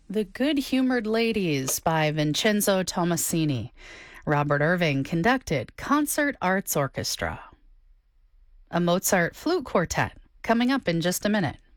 The Good-Humored Ladies by Vincenzo Tomasini. Robert Irving conducted Concert Arts Orchestra. A Mozart flute quartet coming up in just a minute.